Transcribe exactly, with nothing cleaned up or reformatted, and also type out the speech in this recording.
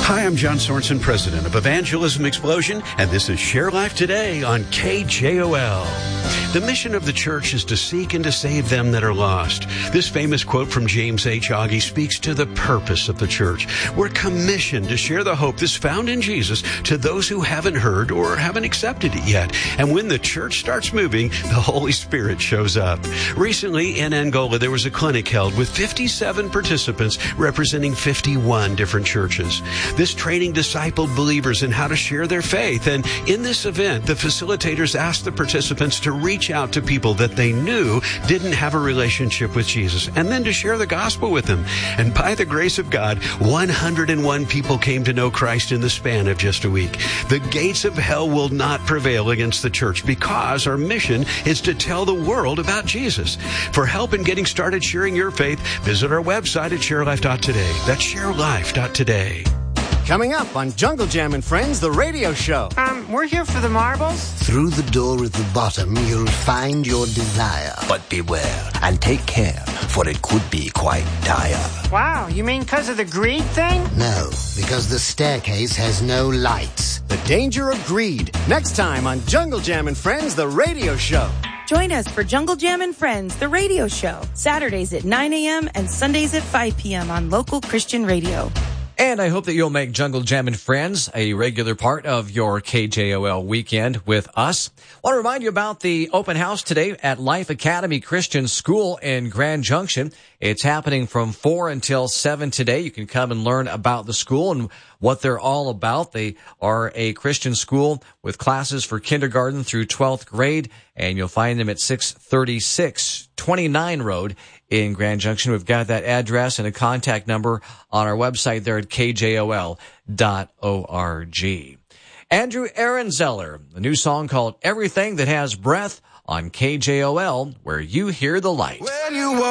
Hi, I'm John Sorensen, president of Evangelism Explosion, and this is Share Life Today on K J O L. The mission of the church is to seek and to save them that are lost. This famous quote from James H. Agee speaks to the purpose of the church. We're commissioned to share the hope that's found in Jesus to those who haven't heard or haven't accepted it yet. And when the church starts moving, the Holy Spirit shows up. Recently in Angola, there was a clinic held with fifty-seven participants representing fifty-one different churches. This training discipled believers in how to share their faith. And in this event, the facilitators asked the participants to reach out to people that they knew didn't have a relationship with Jesus, and then to share the gospel with them. And by the grace of God, one hundred one people came to know Christ in the span of just a week. The gates of hell will not prevail against the church because our mission is to tell the world about Jesus. For help in getting started sharing your faith, visit our website at share life dot today. That's share life dot today. Coming up on Jungle Jam and Friends, the radio show. Um, we're here for the marbles. Through the door at the bottom, you'll find your desire. But beware and take care, for it could be quite dire. Wow, you mean because of the greed thing? No, because the staircase has no lights. The danger of greed. Next time on Jungle Jam and Friends, the radio show. Join us for Jungle Jam and Friends, the radio show. Saturdays at nine a.m. and Sundays at five p.m. on local Christian radio. And I hope that you'll make Jungle Jam and Friends a regular part of your K J O L weekend with us. I want to remind you about the open house today at Life Academy Christian School in Grand Junction. It's happening from four until seven today. You can come and learn about the school and what they're all about. They are a Christian school with classes for kindergarten through twelfth grade, and you'll find them at six thirty-six twenty-nine Road in Grand Junction. We've got that address and a contact number on our website there at K J O L dot org. Andrew Aaron Zeller, a new song called Everything That Has Breath on K J O L, where you hear the light. When you